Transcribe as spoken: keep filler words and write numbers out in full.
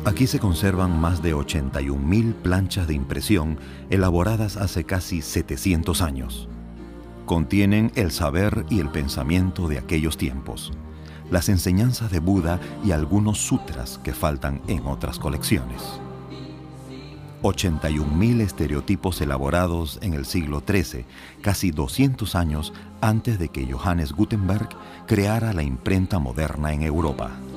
Aquí se conservan más de ochenta y un mil planchas de impresión elaboradas hace casi setecientos años. Contienen el saber y el pensamiento de aquellos tiempos, las enseñanzas de Buda y algunos sutras que faltan en otras colecciones. ochenta y un mil estereotipos elaborados en el siglo trece, casi doscientos años antes de que Johannes Gutenberg creara la imprenta moderna en Europa.